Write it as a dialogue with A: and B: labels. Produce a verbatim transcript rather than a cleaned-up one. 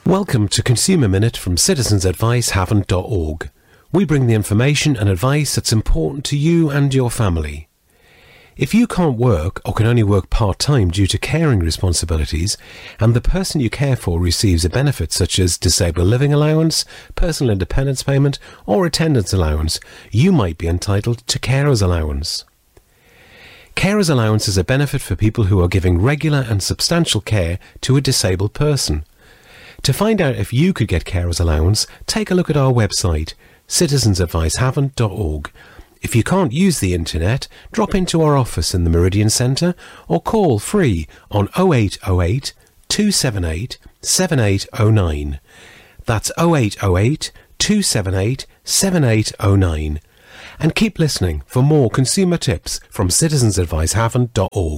A: Welcome to Consumer Minute from citizens advice haven dot org. We bring the information and advice that's important to you and your family. If you can't work or can only work part-time due to caring responsibilities, and the person you care for receives a benefit such as disabled living allowance, personal independence payment or attendance allowance, you might be entitled to carers allowance. Carers allowance is a benefit for people who are giving regular and substantial care to a disabled person. To find out if you could get carers allowance, take a look at our website, citizens advice haven dot org. If you can't use the internet, drop into our office in the Meridian Centre or call free on oh eight oh eight, two seven eight, seven eight oh nine. That's oh eight oh eight, two seven eight, seven eight oh nine. And keep listening for more consumer tips from citizens advice haven dot org.